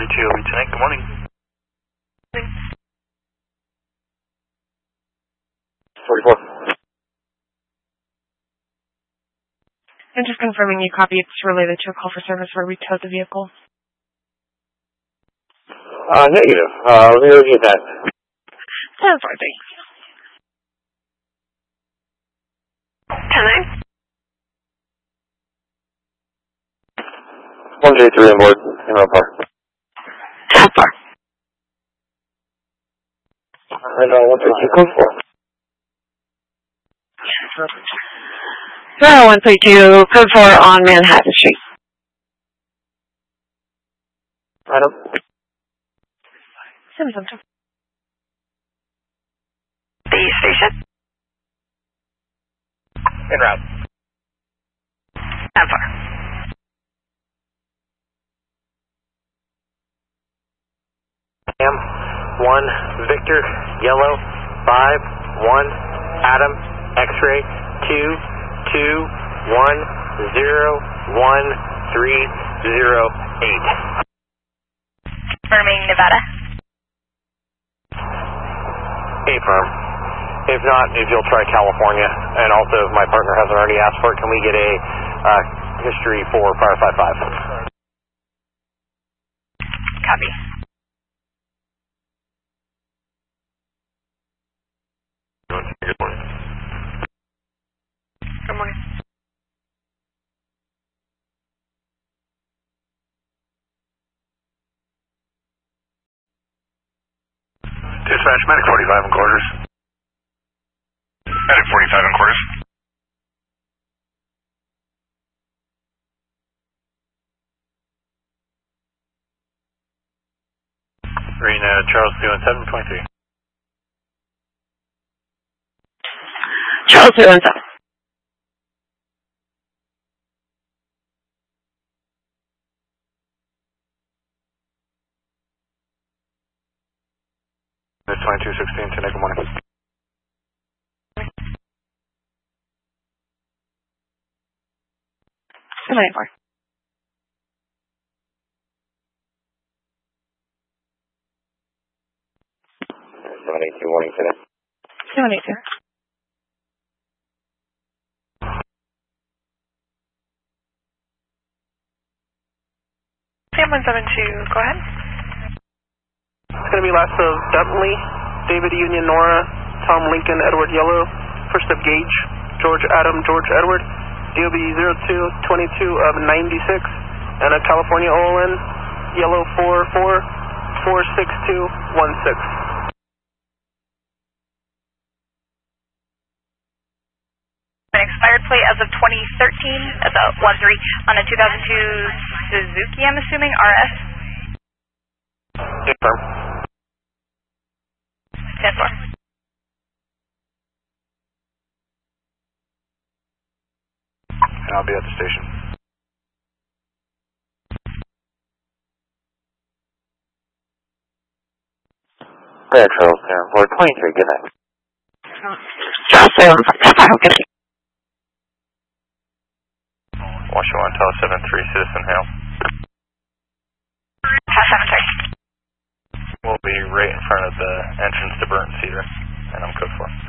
Lieutenant. Good morning. 44. I'm just confirming you copy. It's related to a call for service where we towed the vehicle. Negative. Let me review that. Sounds right, thanks. 10-9. 1J3 on board. How far? How far? And 132 code 4. 132, code 4 on Manhattan Street. Adam. 772. The station? En route. How far? M1 Victor Yellow 5-1 Adam X-ray 2210138. Confirming Nevada. Affirm. If not, if you'll try California, and also if my partner hasn't already asked for it, can we get a history for Fire 55? Copy. Good morning. Good morning. Dispatch, Medic 45 in quarters. Medic 45 in quarters. Reno, Charles 21723. Charles 217. It's 2216 to good morning. Good night, Mark. 782 morning today. 782. Sam 172, go ahead. It's going to be last of Bentley, David Union Nora, Tom Lincoln, Edward Yellow, first of Gage, George Adam, George Edward, DOB 0222 of 96, and a California OLN, Yellow 4446216. An expired plate as of 2013, as a 13 on a 2002 Suzuki, I'm assuming, RS. Confirm. 10-4. And I'll be at the station. Yeah, Charles, Lord 23, good night. Charles 217, good night. Washington Hotel 73, Citizen Hail. Pass 73. We'll be right in front of the entrance to Burnt Cedar, and I'm code 4.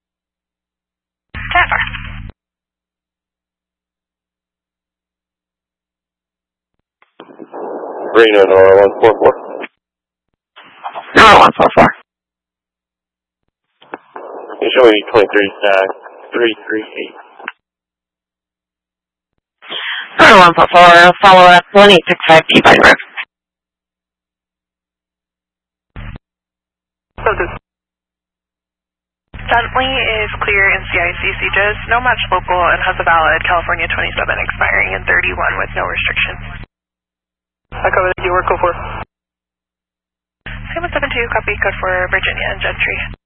10-4. Reno, Nora 144. Nora 144. You show me 23, 338. Nora 144, follow up 1865 Peabody Road. Bentley is clear in CIC CJs, no match local, and has a valid California 27 expiring in 31 with no restrictions. I cover the work code 4. Same with 72, copy code for Virginia and Gentry.